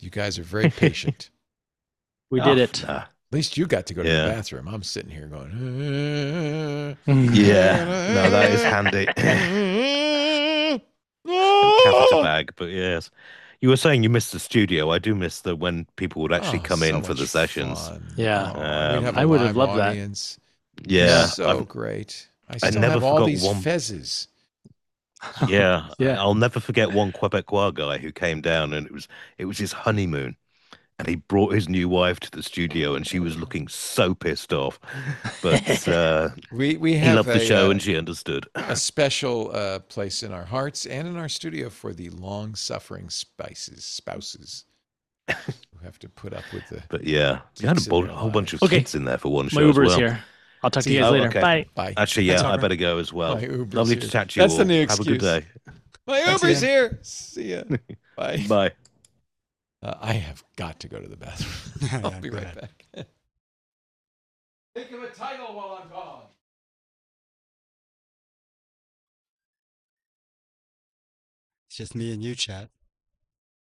You guys are very patient. We Oh, did it. nah. At least you got to go to the Yeah. bathroom. I'm sitting here going. Yeah. No, that is handy. Catheter bag, but yes. You were saying you missed the studio. I do miss the when people would actually Oh, come so in for much the sessions. fun. Yeah. Oh, and we'd have a I would have live loved that. audience. Yeah, So great. I I still never have all forgot these one. fezzes. Yeah, Yeah. I'll never forget one Quebecois guy who came down, and it was his honeymoon, and he brought his new wife to the studio, and she was looking so pissed off, but We he have loved the show, and she understood. a special place in our hearts and in our studio for the long-suffering spouses who have to put up with the But yeah, you had dicks a in their whole bunch of lives. Okay. kids in there for one My show as Uber is well. here. I'll talk to See you you. guys Oh, later. okay. Bye. Bye. Actually, Thanks, yeah, I Albert. better go as well. My Uber's Lovely here. to chat to you That's all. the new Have a good excuse. day. My Thanks Uber's again. here. See ya. Bye. Bye. I have got to go to the bathroom. I'll Yeah, be go right ahead. back. Think of a title while I'm gone. It's just me and you, chat.